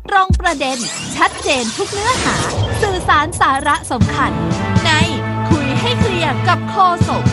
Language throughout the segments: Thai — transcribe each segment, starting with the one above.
ตรงประเด็นชัดเจนทุกเนื้อหาสื่อสารสาระสำคัญในคุยให้เคลียร์กับโฆษก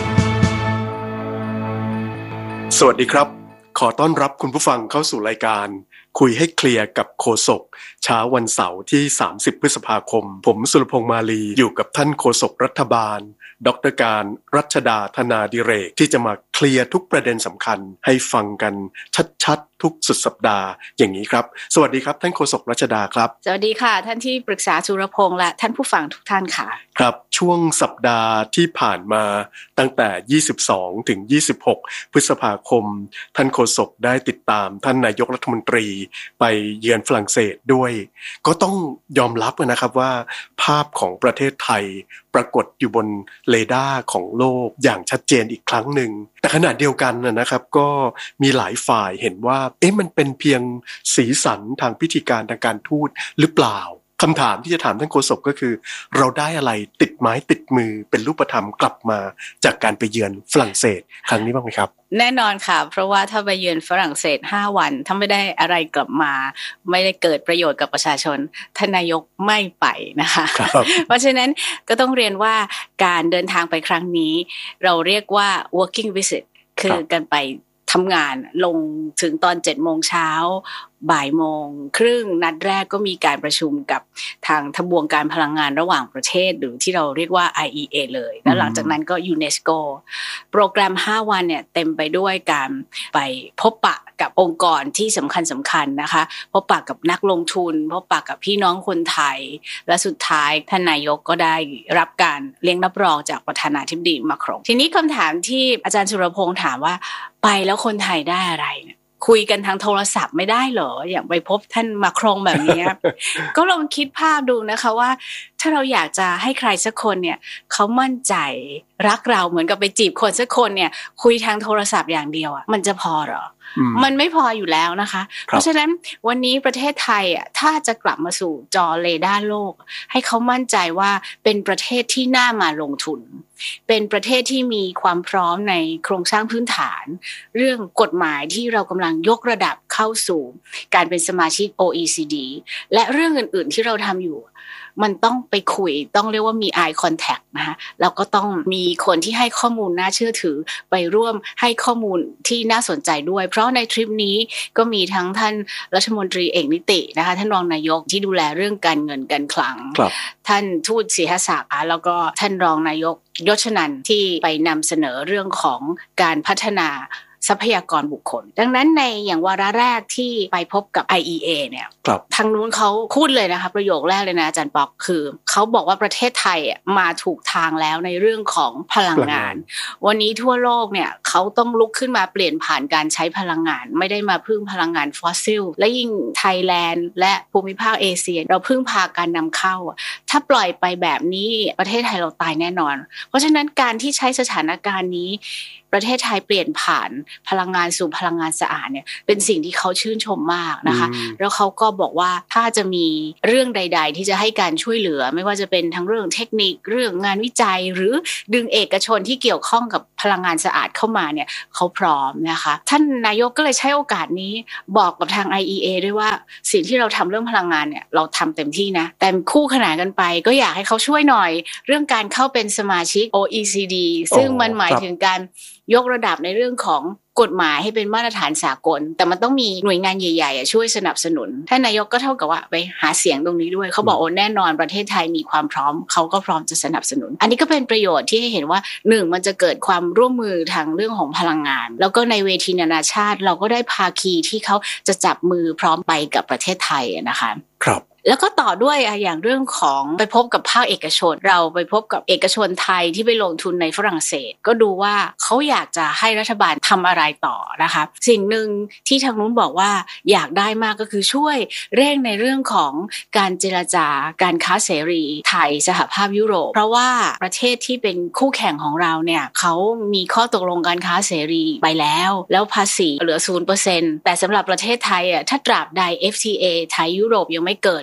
สวัสดีครับขอต้อนรับคุณผู้ฟังเข้าสู่รายการคุยให้เคลียร์กับโฆษกเช้าวันเสาร์ที่30พฤษภาคมผมสุรพงษ์มาลีอยู่กับท่านโฆษกรัฐบาลดร.การรัชดาธนาดิเรกที่จะมาเคลียร์ทุกประเด็นสำคัญให้ฟังกันชัดๆทุกสุดสัปดาห์อย่างนี้ครับสวัสดีครับท่านโฆษกรัชดาครับสวัสดีค่ะท่านที่ปรึกษาสุรพงษ์และท่านผู้ฟังทุกท่านค่ะครับช่วงสัปดาห์ที่ผ่านมาตั้งแต่22ถึง26พฤษภาคมท่านโฆษกได้ติดตามท่านนายกรัฐมนตรีไปเยือนฝรั่งเศสด้วยก็ต้องยอมรับนะครับว่าภาพของประเทศไทยปรากฏอยู่บนเรดาร์ของโลกอย่างชัดเจนอีกครั้งหนึ่งแต่ขณะเดียวกันนะครับก็มีหลายฝ่ายเห็นว่ามันเป็นเพียงสีสันทางพิธีการทางการทูตหรือเปล่าคำถามที่จะถามท่านโฆษกก็คือเราได้อะไรติดไม้ติดมือเป็นรูปธรรมกลับมาจากการไปเยือนฝรั่งเศสครั้งนี้บ้างไหมครับแน่นอนค่ะเพราะว่าถ้าไปเยือนฝรั่งเศส5วันถ้าไม่ได้อะไรกลับมาไม่ได้เกิดประโยชน์กับประชาชนท่านนายกไม่ไปนะคะ เพราะฉะนั้นก็ต้องเรียนว่าการเดินทางไปครั้งนี้เราเรียกว่า working visit คือการไปทำงานลงถึงตอน 7:00 น.บ่ายโมงครึ่งนัดแรกก็มีการประชุมกับทางทบวงการพลังงานระหว่างประเทศหรือที่เราเรียกว่า IEA เลยแล้วหลังจากนั้นก็ยูเนสโกโปรแกรม5วันเนี่ยเต็มไปด้วยการไปพบปะกับองค์กรที่สำคัญนะคะพบปะกับนักลงทุนพบปะกับพี่น้องคนไทยและสุดท้ายท่านนายกก็ได้รับการเลี้ยงรับรองจากประธานาธิบดีมาครงทีนี้คำถามที่อาจารย์สุรพงษ์ถามว่าไปแล้วคนไทยได้อะไรเนี่ยคุยกันทางโทรศัพท์ไม่ได้เหรออย่างไปพบท่านมาครงแบบนี้ ก็ลองคิดภาพดูนะคะว่าถ้าเราอยากจะให้ใครสักคนเนี่ยเขามั่นใจรักเราเหมือนกับไปจีบคนสักคนเนี่ยคุยทางโทรศัพท์อย่างเดียวอ่ะมันจะพอเหรอมันไม่พออยู่แล้วนะคะเพราะฉะนั้นวันนี้ประเทศไทยอ่ะถ้าจะกลับมาสู่จอเรดาร์โลกให้เขามั่นใจว่าเป็นประเทศที่น่ามาลงทุนเป็นประเทศที่มีความพร้อมในโครงสร้างพื้นฐานเรื่องกฎหมายที่เรากำลังยกระดับเข้าสู่การเป็นสมาชิก OECD และเรื่องอื่นๆที่เราทำอยู่มันต้องไปคุยต้องเรียกว่ามี eye contact นะคะแล้วก็ต้องมีคนที่ให้ข้อมูลน่าเชื่อถือไปร่วมให้ข้อมูลที่น่าสนใจด้วยเพราะในทริปนี้ก็มีทั้งท่านรัฐมนตรีเอกนิตินะคะท่านรองนายกที่ดูแลเรื่องการเงินการคลังท่านทูตศรีหศักดิ์แล้วก็ท่านรองนายกยศนันท์ที่ไปนำเสนอเรื่องของการพัฒนาทรัพยากรบุคคลดังนั้นในอย่างวาระแรกที่ไปพบกับ IEA เนี่ยทางนู้นเขาพูดเลยนะคะประโยคแรกเลยนะอาจารย์ป๊อกคือเขาบอกว่าประเทศไทยมาถูกทางแล้วในเรื่องของพลังงานวันนี้ทั่วโลกเนี่ยเขาต้องลุกขึ้นมาเปลี่ยนผ่านการใช้พลังงานไม่ได้มาพึ่งพลังงานฟอสซิลและยิ่งไทยแลนด์และภูมิภาคเอเชียเราพึ่งพาการนำเข้าถ้าปล่อยไปแบบนี้ประเทศไทยเราตายแน่นอนเพราะฉะนั้นการที่ใช้สถานการณ์นี้ประเทศไทยเปลี่ยนผ่านพลังงานสู่พลังงานสะอาดเนี่ยเป็นสิ่งที่เขาชื่นชมมากนะคะแล้วเขาก็บอกว่าถ้าจะมีเรื่องใดๆที่จะให้การช่วยเหลือไม่ว่าจะเป็นทั้งเรื่องเทคนิคเรื่องงานวิจัยหรือดึงเอกชนที่เกี่ยวข้องกับพลังงานสะอาดเข้ามาเนี่ยเขาพร้อมนะคะท่านนายกก็เลยใช้โอกาสนี้บอกกับทาง IEA ด้วยว่าสิ่งที่เราทำเรื่องพลังงานเนี่ยเราทำเต็มที่นะแต่คู่ขนานกันไปก็อยากให้เขาช่วยหน่อยเรื่องการเข้าเป็นสมาชิก OECD ซึ่งมันหมายถึงการยกระดับในเรื่องของกฎหมายให้เป็นมาตรฐานสากลแต่มันต้องมีหน่วยงานใหญ่ๆช่วยสนับสนุนท่านนายกก็เท่ากับว่าไปหาเสียงตรงนี้ด้วยเขาบอกแน่นอนประเทศไทยมีความพร้อมเขาก็พร้อมจะสนับสนุนอันนี้ก็เป็นประโยชน์ที่ให้เห็นว่า1มันจะเกิดความร่วมมือทางเรื่องของพลังงานแล้วก็ในเวทีนานาชาติเราก็ได้ภาคีที่เขาจะจับมือพร้อมไปกับประเทศไทยนะคะครับแล้วก็ต่อด้วยอย่างเรื่องของไปพบกับภาคเอกชนเราไปพบกับเอกชนไทยที่ไปลงทุนในฝรั่งเศสก็ดูว่าเขาอยากจะให้รัฐบาลทำอะไรต่อนะคะสิ่งหนึ่งที่ทางนู้นบอกว่าอยากได้มากก็คือช่วยเร่งในเรื่องของการเจรจาการค้าเสรีไทยสหภาพยุโรปเพราะว่าประเทศที่เป็นคู่แข่งของเราเนี่ยเขามีข้อตกลงการค้าเสรีไปแล้วภาษีเหลือ 0% แต่สำหรับประเทศไทยถ้าตราบใด FTA ไทยยุโรปยังไม่เกิดก็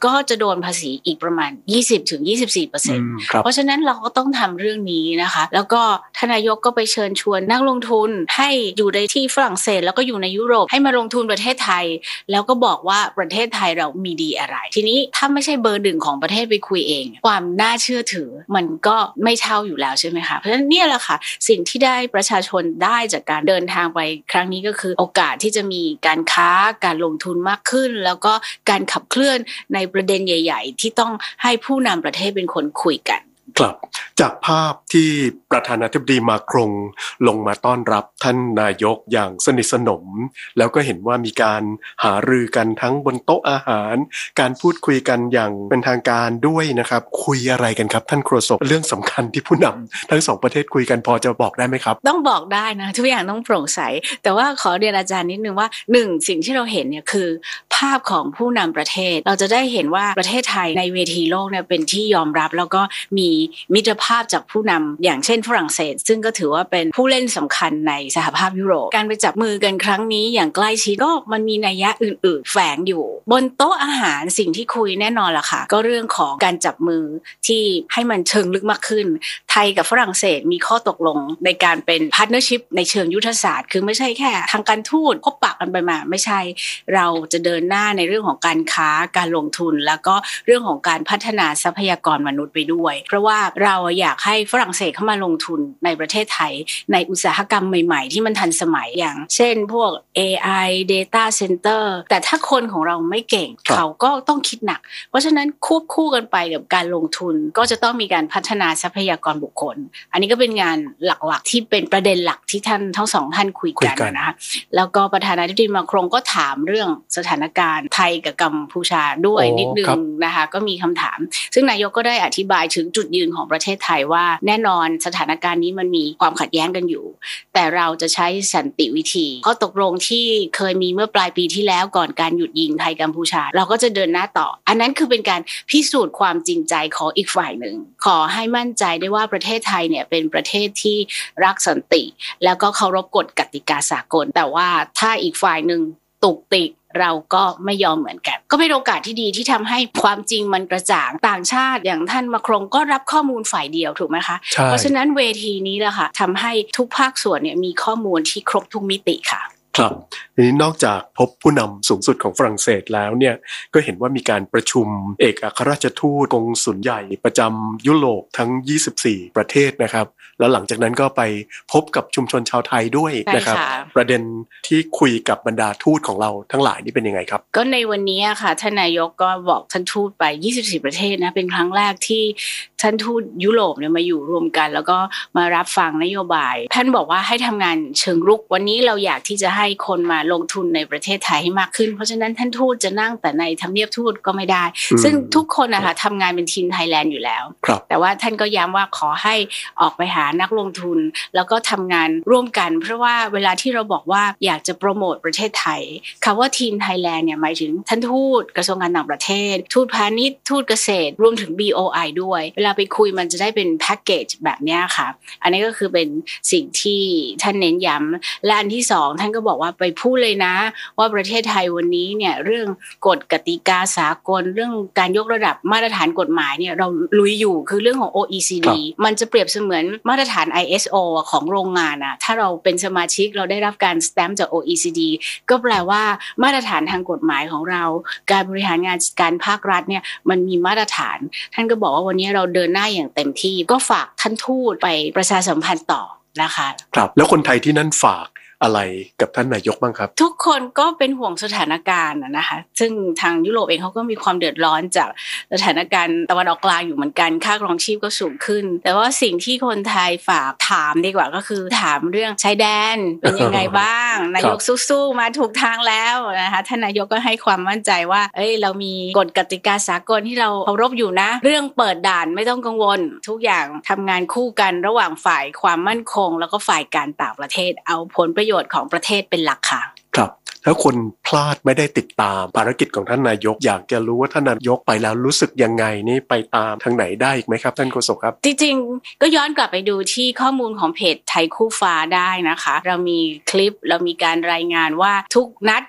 ก็จะโดนภาษีอีกประมาณ 20-24% เพราะฉะนั้นเราก็ต้องทำเรื่องนี้นะคะแล้วก็ท่านนายกก็ไปเชิญชวนนักลงทุนให้อยู่ในที่ฝรั่งเศสแล้วก็อยู่ในยุโรปให้มาลงทุนประเทศไทยแล้วก็บอกว่าประเทศไทยเรามีดีอะไรทีนี้ถ้าไม่ใช่เบอร์หนึ่งของประเทศไปคุยเองความน่าเชื่อถือมันก็ไม่เท่าอยู่แล้วใช่ไหมคะเพราะฉะนั้นเนี่ยแหละค่ะสิ่งที่ได้ประชาชนได้จากการเดินทางไปครั้งนี้ก็คือโอกาสที่จะมีการค้าการลงทุนมากขึ้นแล้วก็การขับเคลื่อนในประเด็นใหญ่ๆที่ต้องให้ผู้นำประเทศเป็นคนคุยกันครับจากภาพที่ประธานาธิบดีมาครงลงมาต้อนรับท่านนายกอย่างสนิทสนมแล้วก็เห็นว่ามีการหารือกันทั้งบนโต๊ะอาหารการพูดคุยกันอย่างเป็นทางการด้วยนะครับคุยอะไรกันครับท่านโฆษกเรื่องสำคัญที่ผู้นำทั้งสองประเทศคุยกันพอจะบอกได้ไหมครับต้องบอกได้นะทุกอย่างต้องโปร่งใสแต่ว่าขอเรียนอาจารย์นิดนึงว่า1สิ่งที่เราเห็นเนี่ยคือภาพของผู้นำประเทศเราจะได้เห็นว่าประเทศไทยในเวทีโลกเนี่ยเป็นที่ยอมรับแล้วก็มีมิตรภาพจากผู้นำอย่างเช่นฝรั่งเศสซึ่งก็ถือว่าเป็นผู้เล่นสำคัญในสหภาพยุโรปการไปจับมือกันครั้งนี้อย่างใกล้ชิดก็มันมีนัยยะอื่นๆแฝงอยู่บนโต๊ะอาหารสิ่งที่คุยแน่นอนล่ะค่ะก็เรื่องของการจับมือที่ให้มันเชิงลึกมากขึ้นไทยกับฝรั่งเศสมีข้อตกลงในการเป็นพาร์ทเนอร์ชิพในเชิงยุทธศาสตร์คือไม่ใช่แค่ทางการทูตพบปะกันไปมาไม่ใช่เราจะเดินหน้าในเรื่องของการค้าการลงทุนแล้วก็เรื่องของการพัฒนาทรัพยากรมนุษย์ไปด้วยเพราะว่าเราอยากให้ฝรั่งเศสเข้ามาลงทุนในประเทศไทยในอุตสาหกรรมใหม่ๆที่มันทันสมัยอย่างเช่นพวก AI Data Center แต่ถ้าคนของเราไม่เก่งเขาก็ต้องคิดหนักเพราะฉะนั้นควบคู่กันไปกับการลงทุนก็จะต้องมีการพัฒนาทรัพยากรบุคคลอันนี้ก็เป็นงานหลักๆที่เป็นประเด็นหลักที่ท่านทั้งสองท่านคุยกันนะคะแล้วก็ประธานาธิบดีมาครงก็ถามเรื่องสถานการณ์ไทยกับกัมพูชาด้วยนิดนึงนะคะก็มีคำถามซึ่งนายกก็ได้อธิบายถึงจุดยืนของประเทศไทยว่าแน่นอนสถานการณ์นี้มันมีความขัดแย้งกันอยู่แต่เราจะใช้สันติวิธีข้อตกลงที่เคยมีเมื่อปลายปีที่แล้วก่อนการหยุดยิงไทยกัมพูชาเราก็จะเดินหน้าต่ออันนั้นคือเป็นการพิสูจน์ความจริงใจของอีกฝ่ายหนึ่งขอให้มั่นใจได้ว่าประเทศไทยเนี่ยเป็นประเทศที่รักสันติแล้วก็เคารพกฎกติกาสากลแต่ว่าถ้าอีกฝ่ายหนึ่งตุกติกเราก็ไม่ยอมเหมือนกันก็เป็นโอกาสที่ดีที่ทำให้ความจริงมันกระจ่างต่างชาติอย่างท่านมาครงก็รับข้อมูลฝ่ายเดียวถูกไหมคะเพราะฉะนั้นเวทีนี้แหละค่ะทำให้ทุกภาคส่วนเนี่ยมีข้อมูลที่ครบทุกมิติค่ะครับทีนี้นอกจากพบผู้นำสูงสุดของฝรั่งเศสแล้วเนี่ยก็เห็นว่ามีการประชุมเอกอัครราชทูตกงสุลใหญ่ประจำยุโรปทั้ง24ประเทศนะครับแล้วหลังจากนั้นก็ไปพบกับชุมชนชาวไทยด้วยนะครับประเด็นที่คุยกับบรรดาทูตของเราทั้งหลายนี่เป็นยังไงครับก็ในวันนี้ค่ะท่านนายกก็บอกท่านทูตไป24ประเทศนะเป็นครั้งแรกที่ท่านทูตยุโรปเนี่ยมาอยู่รวมกันแล้วก็มารับฟังนโยบายท่านบอกว่าให้ทำงานเชิงรุกวันนี้เราอยากที่จะให้คนมาลงทุนในประเทศไทยให้มากขึ้นเพราะฉะนั้นท่านทูตจะนั่งแต่ในทำเนียบทูตก็ไม่ได้ซึ่งทุกคนนะคะทำงานเป็นทีมไทยแลนด์อยู่แล้วแต่ว่าท่านก็ย้ำว่าขอให้ออกไปหานักลงทุนแล้วก็ทำงานร่วมกันเพราะว่าเวลาที่เราบอกว่าอยากจะโปรโมทประเทศไทยคำว่าทีมไทยแลนด์เนี่ยหมายถึงท่านทูตกระทรวงการต่างประเทศทูตพาณิชย์ทูตเกษตรรวมถึง BOI ด้วยเวลาไปคุยมันจะได้เป็นแพ็คเกจแบบนี้ค่ะอันนี้ก็คือเป็นสิ่งที่ท่านเน้นย้ำและอันที่สองท่านก็บอกว่าไปพูดเลยนะว่าประเทศไทยวันนี้เนี่ยเรื่องกฎกติกาสากลเรื่องการยกระดับมาตรฐานกฎหมายเนี่ยเราลุยอยู่คือเรื่องของ OECD มันจะเปรียบเสมือนมาตรฐาน ISO ของโรงงานอะถ้าเราเป็นสมาชิกเราได้รับการสแตมป์จาก OECD ก็แปลว่ามาตรฐานทางกฎหมายของเราการบริหารงานการภาครัฐเนี่ยมันมีมาตรฐานท่านก็บอกว่าวันนี้เราเดินหน้าอย่างเต็มที่ก็ฝากท่านทูตไปประชาสัมพันธ์ต่อนะคะครับแล้วคนไทยที่นั่นฝากอะไรกับท่านนายกบ้างครับทุกคนก็เป็นห่วงสถานการณ์นะคะซึ่งทางยุโรปเองเขาก็มีความเดือดร้อนจากสถานการณ์ตะวันออกกลางอยู่เหมือนกันค่าครองชีพก็สูงขึ้นแต่ว่าสิ่งที่คนไทยฝากถามดีกว่าก็คือถามเรื่องชายแดนเป็นยังไงบ้าง นายกสู้ๆมาถูกทางแล้วนะคะท่านนายกก็ให้ความมั่นใจว่าเรามีกฎกติกาสากลที่เราเคารพอยู่นะเรื่องเปิดด่านไม่ต้องกังวลทุกอย่างทำงานคู่กันระหว่างฝ่ายความมั่นคงแล้วก็ฝ่ายการต่างประเทศเอาผลประโยชน์ของประเทศเป็นหลักค่ะครับถ้าคนพลาดไม่ได้ติดตามภารกิจของท่านนายกอยากจะรู้ว่าท่านนายกไปแล้วรู้สึกยังไงนี่ไปตามทางไหนได้อีกไหมครับท่านโฆษกครับจริงๆก็ย้อนกลับไปดูที่ข้อมูลของเพจไทยคู่ฟ้าได้นะคะเรามีคลิปเรามีการรายงานว่าทุกนัด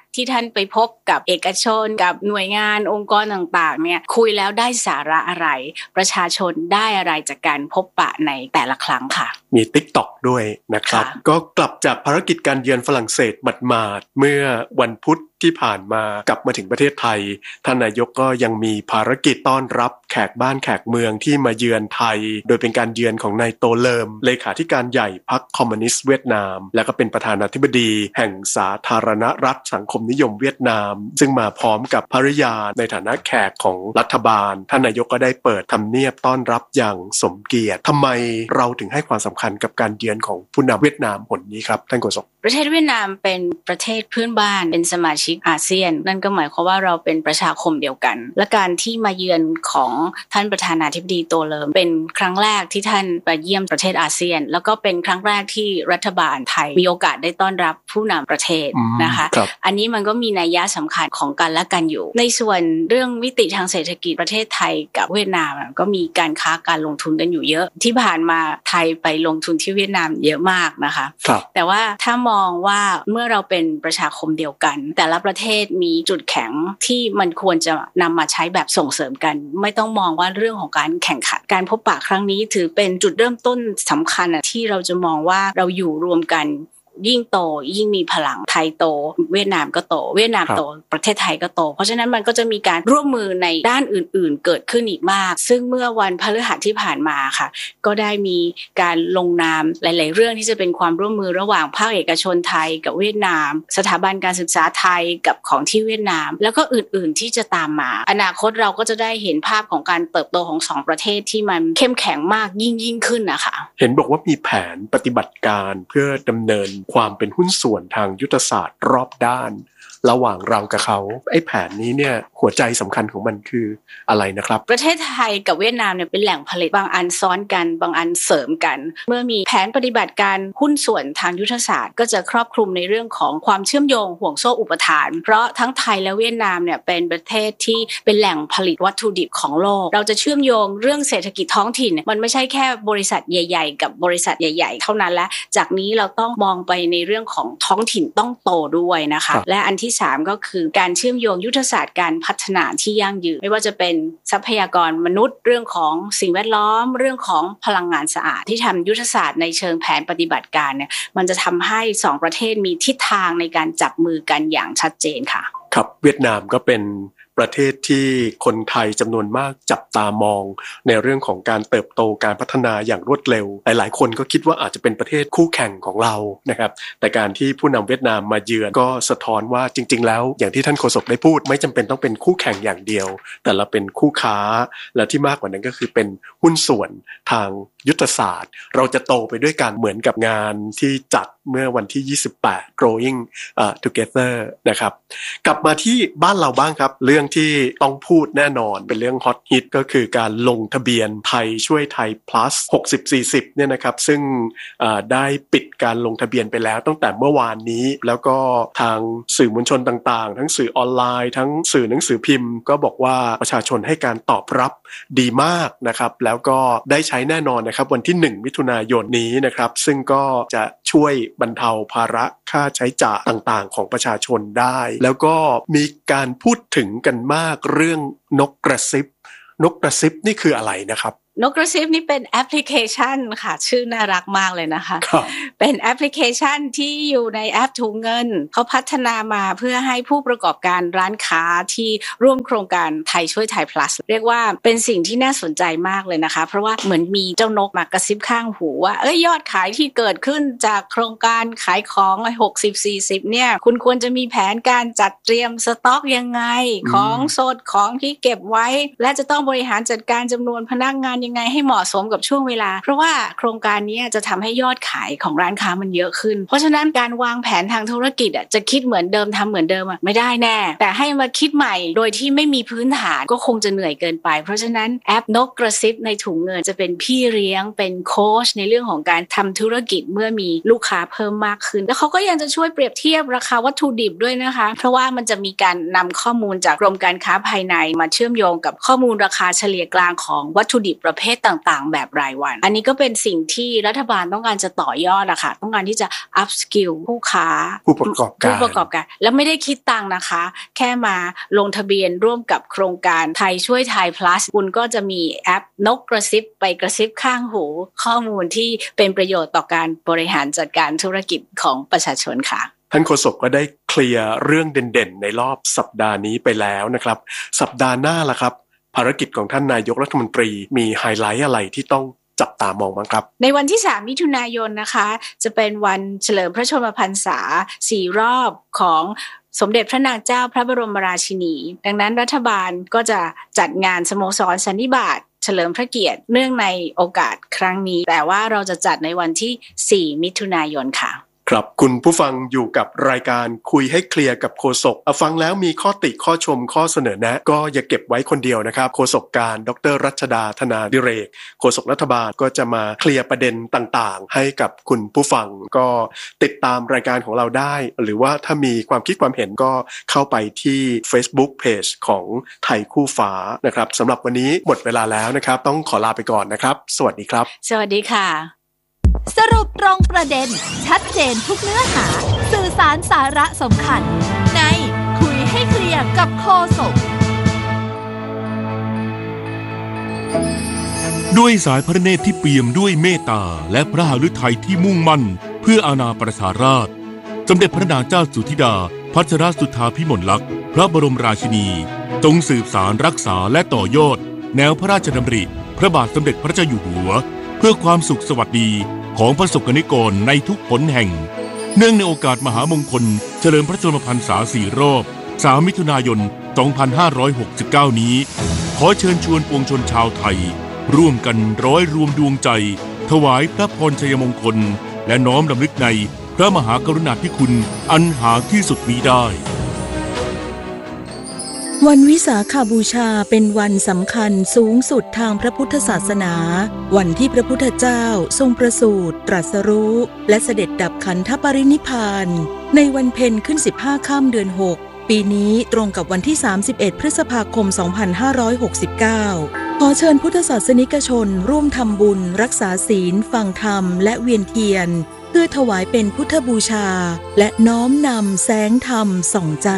ที่ท่านไปพบกับเอกชนกับหน่วยงานองค์กรต่างๆเนี่ยคุยแล้วได้สาระอะไรประชาชนได้อะไรจากการพบปะในแต่ละครั้งค่ะมี TikTok ด้วยนะครับก็กลับจากภารกิจการเยือนฝรั่งเศสหมาดๆเมื่อวันพุธที่ผ่านมากลับมาถึงประเทศไทยท่านนายกก็ยังมีภารกิจต้อนรับแขกบ้านแขกเมืองที่มาเยือนไทยโดยเป็นการเยือนของนายโตเลิมเลขาธิการใหญ่พรรคคอมมิวนิสต์เวียดนามและก็เป็นประธานาธิบดีแห่งสาธารณรัฐสังคมนิยมเวียดนามซึ่งมาพร้อมกับภริยาในฐานะแขกของรัฐบาลท่านนายกก็ได้เปิดทำเนียบต้อนรับอย่างสมเกียรติทำไมเราถึงให้ความสำคัญกับการเยือนของผู้นำเวียดนามคนนี้ครับท่านโฆษกประเทศเวียดนามเป็นประเทศเพื่อนบ้านเป็นสมาชิกอาเซียนนั่นก็หมายความว่าเราเป็นประชาคมเดียวกันและการที่มาเยือนของท่านประธานาธิบดีโตเลิมเป็นครั้งแรกที่ท่านไปเยี่ยมประเทศอาเซียนแล้วก็เป็นครั้งแรกที่รัฐบาลไทยมีโอกาสได้ต้อนรับผู้นำประเทศนะคะอันนี้มันก็มีนัยยะสำคัญของกันและกันอยู่ในส่วนเรื่องมิติทางเศรษฐกิจประเทศไทยกับเวียดนามก็มีการค้าการลงทุนกันอยู่เยอะที่ผ่านมาไทยไปลงทุนที่เวียดนามเยอะมากนะคะแต่ว่าถ้ามองว่าเมื่อเราเป็นประชาคมเดียวกันแต่ละประเทศมีจุดแข็งที่มันควรจะนำมาใช้แบบส่งเสริมกันไม่ต้องมองว่าเรื่องของการแข่งขันการพบปะครั้งนี้ถือเป็นจุดเริ่มต้นสำคัญที่เราจะมองว่าเราอยู่รวมกันยิ่งโตยิ่งมีพลังไทยโตเวียดนามก็โตเวียดนามโตประเทศไทยก็โตเพราะฉะนั้นมันก็จะมีการร่วมมือในด้านอื่นๆเกิดขึ้นอีกมากซึ่งเมื่อวันพฤหัสที่ผ่านมาค่ะก็ได้มีการลงนามหลายๆเรื่องที่จะเป็นความร่วมมือระหว่างภาคเอกชนไทยกับเวียดนามสถาบันการศึกษาไทยกับของที่เวียดนามแล้วก็อื่นๆที่จะตามมาอนาคตเราก็จะได้เห็นภาพของการเติบโตของ2ประเทศที่มันเข้มแข็งมากยิ่งขึ้นนะคะเห็นบอกว่ามีแผนปฏิบัติการเพื่อดำเนินความเป็นหุ้นส่วนทางยุทธศาสตร์รอบด้านระหว่างเรากับเขาไอ้แผนนี้เนี่ยหัวใจสำคัญของมันคืออะไรนะครับประเทศไทยกับเวียดนามเนี่ยเป็นแหล่งผลิตบางอันซ้อนกันบางอันเสริมกันเมื่อมีแผนปฏิบัติการหุ้นส่วนทางยุทธศาสตร์ก็จะครอบคลุมในเรื่องของความเชื่อมโยงห่วงโซ่อุปทานเพราะทั้งไทยและเวียดนามเนี่ยเป็นประเทศที่เป็นแหล่งผลิตวัตถุดิบของโลกเราจะเชื่อมโยงเรื่องเศรษฐกิจท้องถิ่นมันไม่ใช่แค่บริษัทใหญ่ๆกับบริษัทใหญ่ๆเท่านั้นและจากนี้เราต้องมองไปในเรื่องของท้องถิ่นต้องโตด้วยนะคะและอันที่3ก็คือการเชื่อมโยงยุทธศาสตร์การพัฒนาที่ยั่งยืนไม่ว่าจะเป็นทรัพยากรมนุษย์เรื่องของสิ่งแวดล้อมเรื่องของพลังงานสะอาดที่ทำยุทธศาสตร์ในเชิงแผนปฏิบัติการเนี่ยมันจะทำให้2ประเทศมีทิศทางในการจับมือกันอย่างชัดเจนค่ะครับเวียดนามก็เป็นประเทศที่คนไทยจำนวนมากจับตามองในเรื่องของการเติบโตการพัฒนาอย่างรวดเร็วหลายๆคนก็คิดว่าอาจจะเป็นประเทศคู่แข่งของเรานะครับแต่การที่ผู้นำเวียดนามมาเยือนก็สะท้อนว่าจริงๆแล้วอย่างที่ท่านโฆษกได้พูดไม่จำเป็นต้องเป็นคู่แข่งอย่างเดียวแต่เราเป็นคู่ค้าและที่มากกว่านั้นก็คือเป็นหุ้นส่วนทางยุทธศาสตร์เราจะโตไปด้วยกันเหมือนกับงานที่จัดเมื่อวันที่28 Growing Together นะครับกลับมาที่บ้านเราบ้างครับเรื่องที่ต้องพูดแน่นอนเป็นเรื่องฮอตฮิตก็คือการลงทะเบียนไทยช่วยไทย plus 60-40เนี่ยนะครับซึ่งได้ปิดการลงทะเบียนไปแล้วตั้งแต่เมื่อวานนี้แล้วก็ทางสื่อมวลชนต่างๆทั้งสื่อออนไลน์ทั้งสื่อหนังสือพิมพ์ก็บอกว่าประชาชนให้การตอบรับดีมากนะครับแล้วก็ได้ใช้แน่นอนนะครับวันที่1มิถุนายนนี้นะครับซึ่งก็จะช่วยบรรเทาภาระค่าใช้จ่ายต่างๆของประชาชนได้แล้วก็มีการพูดถึงกันมากเรื่องนกกระซิบนี่คืออะไรนะครับนกกระซิบนี่เป็นแอปพลิเคชันค่ะชื่อน่ารักมากเลยนะคะเป็นแอปพลิเคชันที่อยู่ในแอปถุงเงินเขาพัฒนามาเพื่อให้ผู้ประกอบการร้านค้าที่ร่วมโครงการไทยช่วยไทย plus เรียกว่าเป็นสิ่งที่น่าสนใจมากเลยนะคะเพราะว่าเหมือนมีเจ้านกมากระซิบข้างหูว่ายอดขายที่เกิดขึ้นจากโครงการขายของ60-40เนี่ยคุณควรจะมีแผนการจัดเตรียมสต็อกยังไงของสดของที่เก็บไว้และจะต้องบริหารจัดการจำนวนพนักงานยังไงให้เหมาะสมกับช่วงเวลาเพราะว่าโครงการนี้จะทำให้ยอดขายของร้านค้ามันเยอะขึ้นเพราะฉะนั้นการวางแผนทางธุรกิจจะคิดเหมือนเดิมทำเหมือนเดิมไม่ได้แน่แต่ให้มาคิดใหม่โดยที่ไม่มีพื้นฐานก็คงจะเหนื่อยเกินไปเพราะฉะนั้นแอปนกกระซิบในถุงเงินจะเป็นพี่เลี้ยงเป็นโค้ชในเรื่องของการทำธุรกิจเมื่อมีลูกค้าเพิ่มมากขึ้นแล้วเขาก็ยังจะช่วยเปรียบเทียบราคาวัตถุดิบด้วยนะคะเพราะว่ามันจะมีการนำข้อมูลจากกรมการค้าภายในมาเชื่อมโยงกับข้อมูลราคาเฉลี่ยกลางของวัตถุดิบประเภทต่างๆแบบรายวันอันนี้ก็เป็นสิ่งที่รัฐบาลต้องการจะต่อยอดอะค่ะต้องการที่จะ up skill ผู้ค้าผู้ประกอบการแล้วไม่ได้คิดตังค์นะคะแค่มาลงทะเบียนร่วมกับโครงการไทยช่วยไทย plus คุณก็จะมีแอปนกกระซิบไปกระซิบข้างหูข้อมูลที่เป็นประโยชน์ต่อการบริหารจัดการธุรกิจของประชาชนค่ะท่านโฆษกก็ได้เคลียร์เรื่องเด่นๆในรอบสัปดาห์นี้ไปแล้วนะครับสัปดาห์หน้าล่ะครับภารกิจของท่านนายกรัฐมนตรีมีไฮไลท์อะไรที่ต้องจับตามองบ้างครับในวันที่3มิถุนายนนะคะจะเป็นวันเฉลิมพระชนมพรรษา4รอบของสมเด็จพระนางเจ้าพระบรมราชินีดังนั้นรัฐบาลก็จะจัดงานสโมสรสันนิบาตเฉลิมพระเกียรติเนื่องในโอกาสครั้งนี้แต่ว่าเราจะจัดในวันที่4มิถุนายนค่ะครับคุณผู้ฟังอยู่กับรายการคุยให้เคลียร์กับโฆษกฟังแล้วมีข้อติข้อชมข้อเสนอแนะก็อย่าเก็บไว้คนเดียวนะครับโฆษกการดร.รัชดาธนาดิเรกโฆษกรัฐบาลก็จะมาเคลียร์ประเด็นต่างๆให้กับคุณผู้ฟังก็ติดตามรายการของเราได้หรือว่าถ้ามีความคิดความเห็นก็เข้าไปที่ Facebook Page ของไทยคู่ฟ้านะครับสำหรับวันนี้หมดเวลาแล้วนะครับต้องขอลาไปก่อนนะครับสวัสดีครับสวัสดีค่ะสรุปตรงประเด็นชัดเจนทุกเนื้อหาสื่อสารสาระสำคัญในคุยให้เคลียร์กับโฆษกด้วยสายพระเนตรที่เปี่ยมด้วยเมตตาและพระหฤทัยที่มุ่งมั่นเพื่ออาณาประชาราษฎร์สมเด็จพระนางเจ้าสุธิดาพัชรสุทธาภิมลลักษณ์พระบรมราชินีจงสืบสารรักษาและต่อยอดแนวพระราชดำริพระบาทสมเด็จพระเจ้าอยู่หัวเพื่อความสุขสวัสดีของประสบกนิกรในทุกหนแห่งเนื่องในโอกาสมหามงคลเฉลิมพระชนมพรรษา4รอบ3มิถุนายน 2569 นี้ขอเชิญชวนปวงชนชาวไทยร่วมกันร้อยรวมดวงใจถวายพระพรชัยมงคลและน้อมรำลึกในพระมหากรุณาธิคุณอันหาที่สุดมิได้วันวิสาขบูชาเป็นวันสำคัญสูงสุดทางพระพุทธศาสนาวันที่พระพุทธเจ้าทรงประสูติตรัสรู้และเสด็จดับขันธปรินิพพานในวันเพ็ญขึ้น15ค่ำเดือน6ปีนี้ตรงกับวันที่31พฤษภาคม 2569ขอเชิญพุทธศาสนิกชนร่วมทำบุญรักษาศีลฟังธรรมและเวียนเทียนเพื่อถวายเป็นพุทธบูชาและน้อมนำแสงธรรมส่องใจ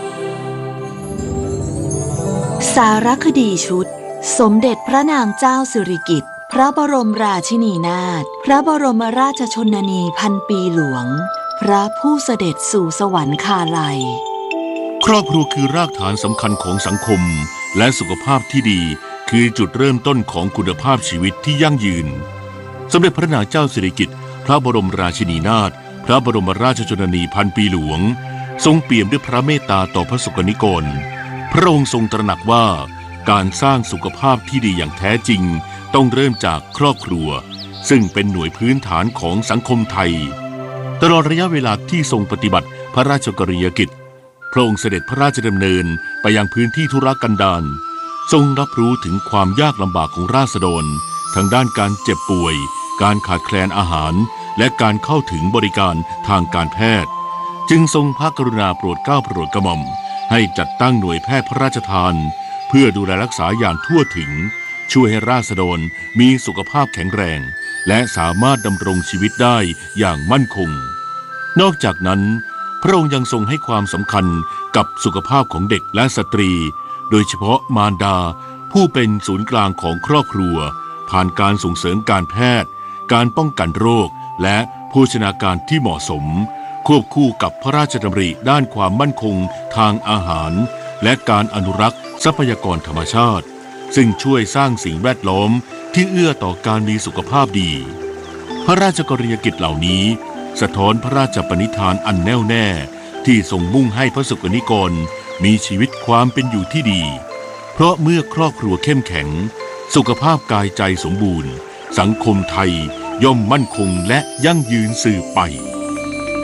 สารคดีชุดสมเด็จพระนางเจ้าสิริกิติ์พระบรมราชินีนาถพระบรมราชชนนีพันปีหลวงพระผู้เสด็จสู่สวรรคาลัยครอบครัวคือรากฐานสำคัญของสังคมและสุขภาพที่ดีคือจุดเริ่มต้นของคุณภาพชีวิตที่ยั่งยืนสมเด็จพระนางเจ้าสิริกิติ์พระบรมราชินีนาถพระบรมราชชนนีพันปีหลวงทรงเปี่ยมด้วยพระเมตตาต่อพระสกนิกรพระองค์ทรงตระหนักว่าการสร้างสุขภาพที่ดีอย่างแท้จริงต้องเริ่มจากครอบครัวซึ่งเป็นหน่วยพื้นฐานของสังคมไทยตลอดระยะเวลาที่ทรงปฏิบัติพระราชกรณียกิจพระองค์เสด็จพระราชดำเนินไปยังพื้นที่ทุรกันดารทรงรับรู้ถึงความยากลำบากของราษฎรทางด้านการเจ็บป่วยการขาดแคลนอาหารและการเข้าถึงบริการทางการแพทย์จึงทรงพระกรุณาโปรดเกล้าโปรดกระหม่อมให้จัดตั้งหน่วยแพทย์พระราชทานเพื่อดูแลรักษาอย่างทั่วถึงช่วยให้ราษฎรมีสุขภาพแข็งแรงและสามารถดำรงชีวิตได้อย่างมั่นคงนอกจากนั้นพระองค์ยังทรงให้ความสำคัญกับสุขภาพของเด็กและสตรีโดยเฉพาะมารดาผู้เป็นศูนย์กลางของครอบครัวผ่านการส่งเสริมการแพทย์การป้องกันโรคและโภชนาการที่เหมาะสมควบคู่กับพระราชดำริด้านความมั่นคงทางอาหารและการอนุรักษ์ทรัพยากรธรรมชาติซึ่งช่วยสร้างสิ่งแวดล้อมที่เอื้อต่อการมีสุขภาพดีพระราชกรณียกิจเหล่านี้สะท้อนพระราชปณิธานอันแน่วแน่ที่ทรงมุ่งให้พระสกนิกรมีชีวิตความเป็นอยู่ที่ดีเพราะเมื่อครอบครัวเข้มแข็งสุขภาพกายใจสมบูรณ์สังคมไทยย่อมมั่นคงและยั่งยืนสืบไป